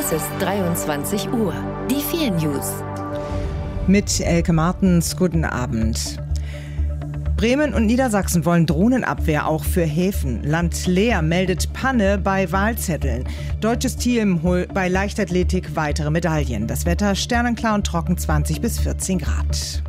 Es ist 23 Uhr. Die 4 News. Mit Elke Martens, guten Abend. Bremen und Niedersachsen wollen Drohnenabwehr auch für Häfen. Land Leer meldet Panne bei Wahlzetteln. Deutsches Team holt bei Leichtathletik weitere Medaillen. Das Wetter sternenklar und trocken, 20 bis 14 Grad.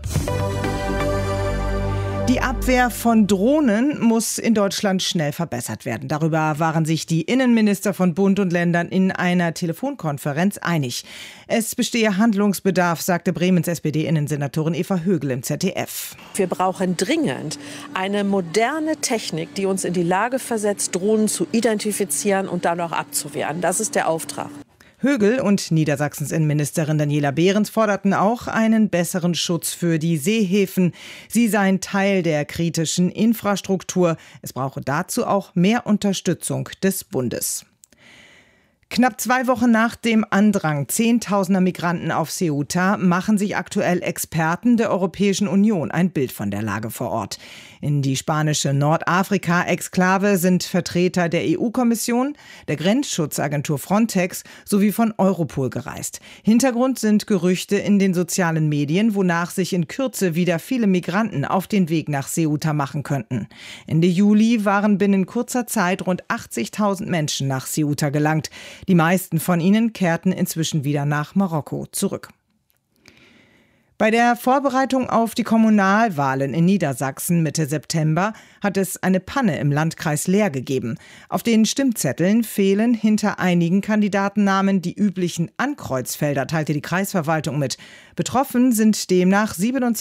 Die Abwehr von Drohnen muss in Deutschland schnell verbessert werden. Darüber waren sich die Innenminister von Bund und Ländern in einer Telefonkonferenz einig. Es bestehe Handlungsbedarf, sagte Bremens SPD-Innensenatorin Eva Högel im ZDF. Wir brauchen dringend eine moderne Technik, die uns in die Lage versetzt, Drohnen zu identifizieren und dann auch abzuwehren. Das ist der Auftrag. Högel und Niedersachsens Innenministerin Daniela Behrens forderten auch einen besseren Schutz für die Seehäfen. Sie seien Teil der kritischen Infrastruktur. Es brauche dazu auch mehr Unterstützung des Bundes. Knapp 2 Wochen nach dem Andrang Zehntausender Migranten auf Ceuta machen sich aktuell Experten der Europäischen Union ein Bild von der Lage vor Ort. In die spanische Nordafrika-Exklave sind Vertreter der EU-Kommission, der Grenzschutzagentur Frontex sowie von Europol gereist. Hintergrund sind Gerüchte in den sozialen Medien, wonach sich in Kürze wieder viele Migranten auf den Weg nach Ceuta machen könnten. Ende Juli waren binnen kurzer Zeit rund 80.000 Menschen nach Ceuta gelangt. Die meisten von ihnen kehrten inzwischen wieder nach Marokko zurück. Bei der Vorbereitung auf die Kommunalwahlen in Niedersachsen Mitte September hat es eine Panne im Landkreis Leer gegeben. Auf den Stimmzetteln fehlen hinter einigen Kandidatennamen die üblichen Ankreuzfelder, teilte die Kreisverwaltung mit. Betroffen sind demnach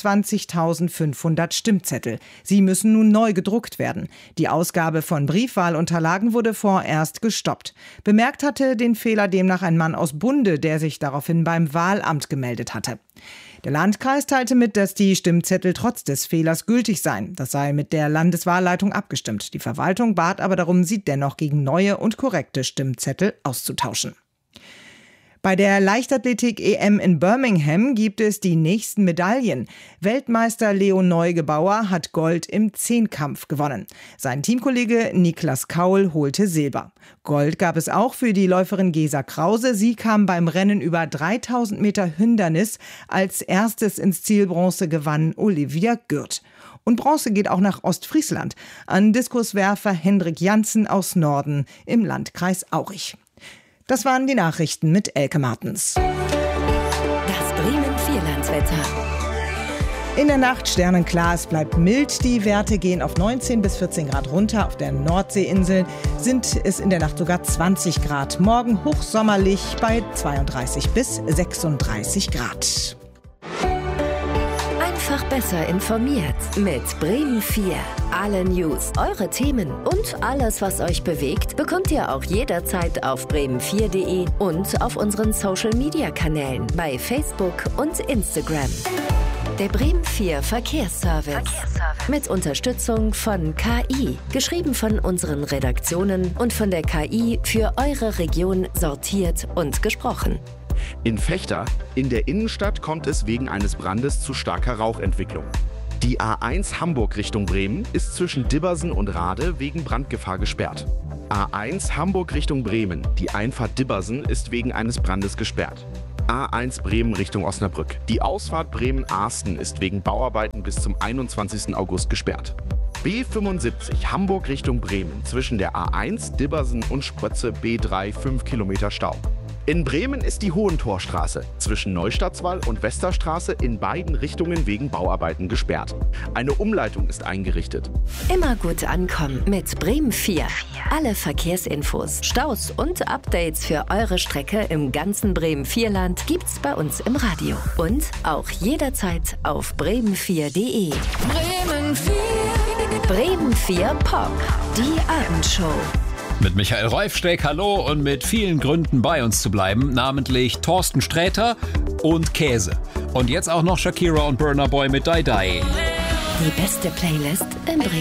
27.500 Stimmzettel. Sie müssen nun neu gedruckt werden. Die Ausgabe von Briefwahlunterlagen wurde vorerst gestoppt. Bemerkt hatte den Fehler demnach ein Mann aus Bunde, der sich daraufhin beim Wahlamt gemeldet hatte. Der Landkreis teilte mit, dass die Stimmzettel trotz des Fehlers gültig seien. Das sei mit der Landeswahlleitung abgestimmt. Die Verwaltung bat aber darum, sie dennoch gegen neue und korrekte Stimmzettel auszutauschen. Bei der Leichtathletik-EM in Birmingham gibt es die nächsten Medaillen. Weltmeister Leo Neugebauer hat Gold im Zehnkampf gewonnen. Sein Teamkollege Niklas Kaul holte Silber. Gold gab es auch für die Läuferin Gesa Krause. Sie kam beim Rennen über 3000 Meter Hindernis als erstes ins Ziel. Bronze gewann Olivia Gürt. Und Bronze geht auch nach Ostfriesland an Diskuswerfer Hendrik Janssen aus Norden im Landkreis Aurich. Das waren die Nachrichten mit Elke Martens. Das Bremen-Vierlandswetter. In der Nacht sternenklar, es bleibt mild. Die Werte gehen auf 19 bis 14 Grad runter. Auf der Nordseeinseln sind es in der Nacht sogar 20 Grad. Morgen hochsommerlich bei 32 bis 36 Grad. Einfach besser informiert mit Bremen 4. Alle News, eure Themen und alles, was euch bewegt, bekommt ihr auch jederzeit auf bremen4.de und auf unseren Social-Media-Kanälen bei Facebook und Instagram. Der Bremen 4 Verkehrsservice. Mit Unterstützung von KI. Geschrieben von unseren Redaktionen und von der KI für eure Region sortiert und gesprochen. In Vechta, in der Innenstadt, kommt es wegen eines Brandes zu starker Rauchentwicklung. Die A1 Hamburg Richtung Bremen ist zwischen Dibbersen und Rade wegen Brandgefahr gesperrt. A1 Hamburg Richtung Bremen, die Einfahrt Dibbersen ist wegen eines Brandes gesperrt. A1 Bremen Richtung Osnabrück. Die Ausfahrt Bremen-Arsten ist wegen Bauarbeiten bis zum 21. August gesperrt. B75 Hamburg Richtung Bremen zwischen der A1 Dibbersen und Sprötze B3 5 Kilometer Stau. In Bremen ist die Hohentorstraße zwischen Neustadtswall und Westerstraße in beiden Richtungen wegen Bauarbeiten gesperrt. Eine Umleitung ist eingerichtet. Immer gut ankommen mit Bremen 4. Alle Verkehrsinfos, Staus und Updates für eure Strecke im ganzen Bremen-Vierland gibt's bei uns im Radio. Und auch jederzeit auf bremen4.de. Bremen 4. Bremen 4 Pop. Die Abendshow. Mit Michael Reufsteck, hallo, und mit vielen Gründen bei uns zu bleiben, namentlich Thorsten Sträter und Käse. Und jetzt auch noch Shakira und Burna Boy mit Die Die. Die beste Playlist im Bremen